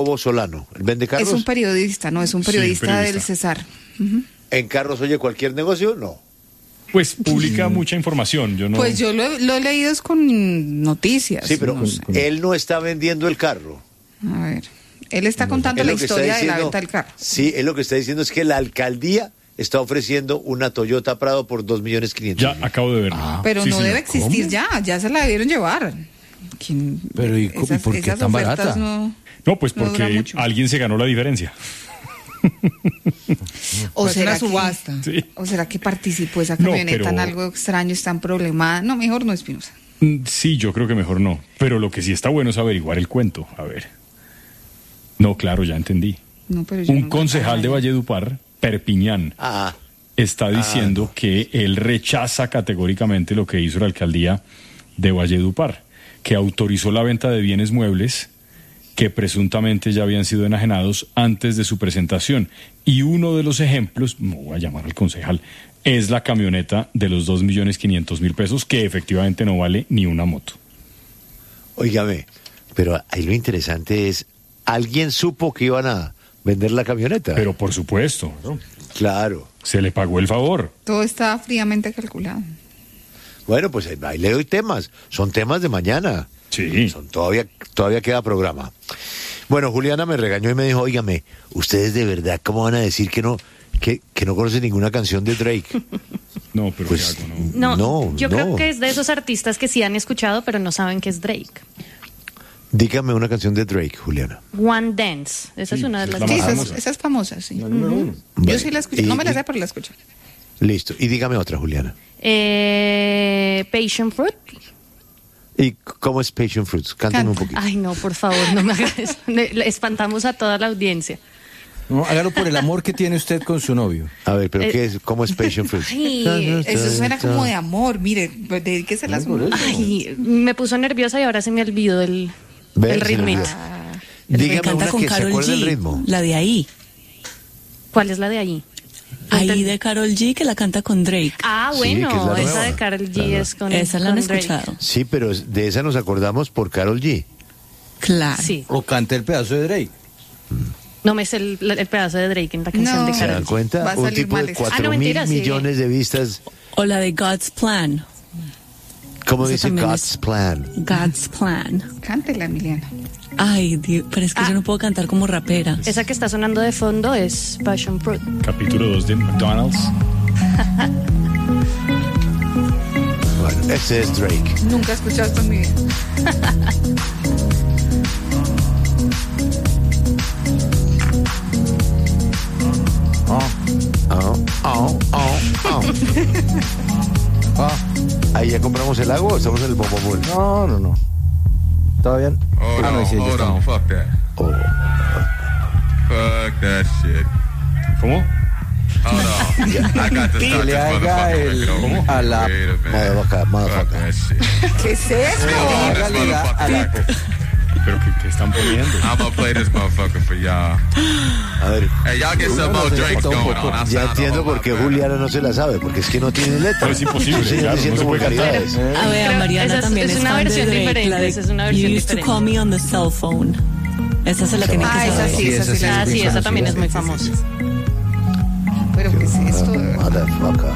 Solano, ¿él vende carros? Es un periodista, no, es un periodista del Cesar. Uh-huh. ¿En carros oye cualquier negocio? No. Pues publica mucha información. Yo no. Pues yo lo he leído es con noticias. Sí, pero no sé. él no está vendiendo el carro. A ver, él está contando la historia de la venta del carro. Sí, él lo que está diciendo es que la alcaldía está ofreciendo una Toyota Prado por 2.500.000. Ya acabo de verlo. Pero Sí, no debe señor. existir ya se la debieron llevar. Pero ¿y por qué tan barata? No, pues no dura porque mucho. alguien se ganó la diferencia. ¿O Pues será una subasta. Sí. ¿O será que participó esa No, camioneta en pero- algo extraño, está en problemada? No, mejor no, Espinosa. Sí, yo creo que mejor no. Pero lo que sí está bueno es averiguar el cuento. A ver. No, claro, ya entendí. No, pero yo Un no- concejal de Valledupar, Perpiñán, Ah, está diciendo que él rechaza categóricamente lo que hizo la alcaldía de Valledupar, que autorizó la venta de bienes muebles que presuntamente ya habían sido enajenados antes de su presentación. Y uno de los ejemplos, no voy a llamar al concejal, es la camioneta de los 2.500.000 pesos, que efectivamente no vale ni una moto. óigame, pero ahí lo interesante es, ¿alguien supo que iban a vender la camioneta? Pero por supuesto, Claro. se le pagó el favor. Todo está fríamente calculado. Bueno, pues ahí le doy temas. Son temas de mañana. Sí. Todavía queda programa. Bueno, Juliana me regañó y me dijo, óigame, ¿ustedes de verdad cómo van a decir que no conocen ninguna canción de Drake? No, pero Pues, ¿qué hago? No. No, yo creo no. que es de esos artistas que sí han escuchado, pero no saben que es Drake. Dígame una canción de Drake, Juliana. One Dance, esa es una de es las la Sí, más más famosa. esa es famosa, sí. Bueno, Yo sí la escuché, no me la sé, pero la escuché. Listo. Y dígame otra, Juliana. Passion Fruit. ¿Y cómo es Passion Fruits? Cántame un poquito. Ay, no, por favor, no me hagas eso. Le espantamos a toda la audiencia. No, hágalo por el amor que tiene usted con su novio. A ver, pero ¿cómo es Passion Fruits? Ay, Eso suena como de amor, mire, dedíquese a su mujer. ay, me puso nerviosa y ahora se me olvidó el Ve, se ritmo. me olvidó. Me Dígame canta una con que se Karol acuerde del G, ritmo. la de ahí. ¿Cuál es la de allí? Ahí de Karol G, que la canta con Drake. Ah, Sí, bueno, que es la esa nueva. de Karol G es con Esa la han con Drake. escuchado. Sí, pero de esa nos acordamos por Karol G. Claro. Sí, O canta el pedazo de Drake. no me sé el pedazo de Drake en la canción No. de ¿Se Karol dan G. cuenta? Va a Un salir tipo mal de eso. 4.000 mentira, sí. millones de vistas. O la de God's Plan. ¿Cómo Esa dice también God's es- Plan? God's Plan. Cántela, Emiliana. Ay, Dios, pero es que yo no puedo cantar como rapera. Esa que está sonando de fondo es Passion Fruit. Capítulo 2 de McDonald's. Bueno, ese es Drake. Nunca he escuchado esto en mi vida. Ahí ya compramos el agua o estamos en el Bombomol. No. Todavía. Hold on, sí, ya hold estamos. on, fuck that. Oh. Fuck that shit. ¿Cómo? Hold on. I got to Que start le this haga motherfucker el record. a la. Wait a minute. Motherfucker, Fuck motherfucker. that shit. ¿Qué es eso? Hágale a la. ¿Pero qué están poniendo? I'm gonna play this motherfucker for y'all. A ver, Hey, y'all get some more drinks going on. I ya sound a entiendo whole por lot qué better. Juliana no se la sabe, porque es que no tiene letra. No, es imposible, Un señor claro, diciendo no se puede cantar. vulgaridades. A ver, Pero Mariana esa es- también es es una fan de versión Drake, diferente, la de esa es una versión You used to diferente. call me on the cell phone. Esa se la tienen que Ah, esa saber. sí, esa sí. esa la Ah, sí, muy esa famosa, también es muy sí, sí, famosa. sí. Pero ¿qué es esto? de verdad? Motherfucker.